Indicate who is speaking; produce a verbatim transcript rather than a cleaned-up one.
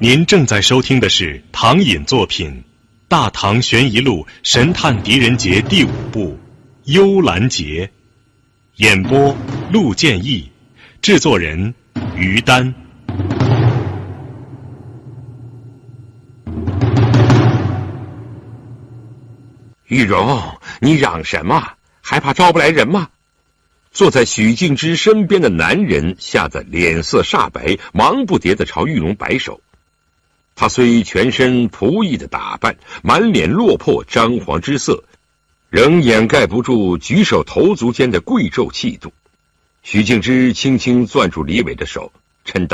Speaker 1: 您正在收听的是唐寅作品《大唐悬疑录神探狄仁杰》第五部《幽兰劫》，演播陆建义，制作人于丹。
Speaker 2: 玉荣，你嚷什么？还怕招不来人吗？坐在许敬之身边的男人吓得脸色煞白，忙不迭地朝玉荣摆手。他虽全身仆役的打扮，满脸落魄张皇之色，仍掩盖不住举手投足间的贵胄气度。许敬之轻轻攥住李伟的手，嗔道：